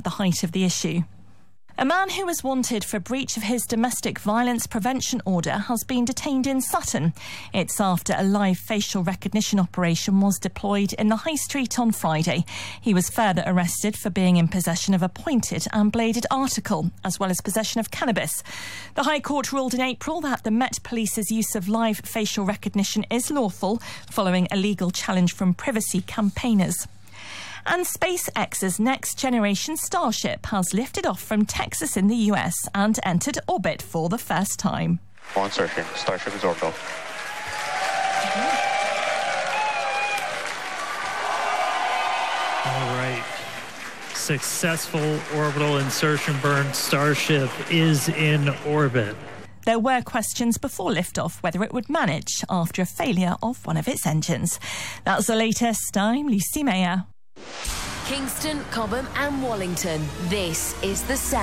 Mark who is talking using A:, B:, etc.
A: at the height of the issue. A man who was wanted for breach of his domestic violence prevention order has been detained in Sutton. It's after a live facial recognition operation was deployed in the High Street on Friday. He was further arrested for being in possession of a pointed and bladed article, as well as possession of cannabis. The High Court ruled in April that the Met Police's use of live facial recognition is lawful, following a legal challenge from privacy campaigners. And SpaceX's next-generation Starship has lifted off from Texas in the US and entered orbit for the first time.
B: On insertion, Starship is orbital.
C: All right. Successful orbital insertion burn. Starship is in orbit.
A: There were questions before liftoff whether it would manage after a failure of one of its engines. That's the latest. I'm Lucy Mayer.
D: Kingston, Cobham and Wallington. This is The Sound.